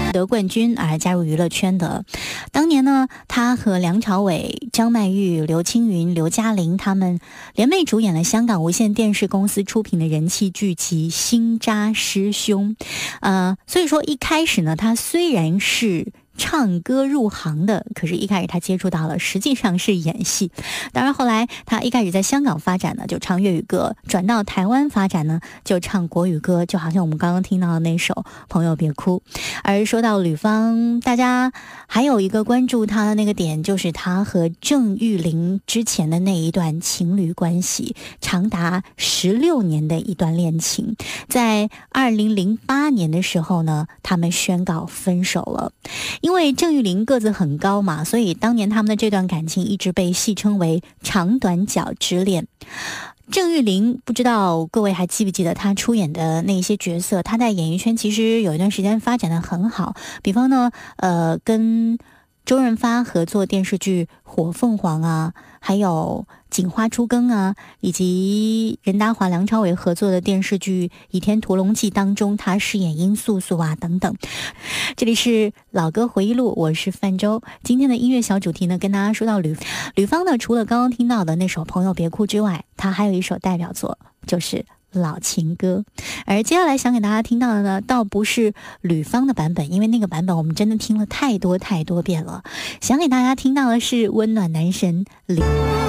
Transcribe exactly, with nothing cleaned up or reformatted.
得冠军而加入娱乐圈的。当年呢，他和梁朝伟、张曼玉、刘青云、刘嘉玲他们联袂主演了香港无线电视公司出品的人气剧集《新扎师兄》。呃，所以说一开始呢，他虽然是唱歌入行的，可是一开始他接触到了实际上是演戏。当然后来他一开始在香港发展呢，就唱粤语歌，转到台湾发展呢，就唱国语歌，就好像我们刚刚听到的那首《朋友别哭》。而说到吕方，大家还有一个关注他的那个点，就是他和郑裕玲之前的那一段情侣关系，长达十六年的一段恋情。在二零零八年的时候呢，他们宣告分手了。因为郑裕玲个子很高嘛，所以当年他们的这段感情一直被戏称为长短脚之恋。郑裕玲不知道各位还记不记得她出演的那些角色，她在演艺圈其实有一段时间发展的很好，比方呢呃，跟周润发合作电视剧《火凤凰》啊，还有《锦花初更》啊，以及任达华、梁朝伟合作的电视剧《倚天屠龙记》当中，他饰演殷素素啊等等。这里是老歌回忆录，我是范舟。今天的音乐小主题呢，跟大家说到吕吕方呢，除了刚刚听到的那首《朋友别哭》之外，他还有一首代表作，就是老情歌。而接下来想给大家听到的呢，倒不是吕方的版本，因为那个版本我们真的听了太多太多遍了。想给大家听到的是温暖男神李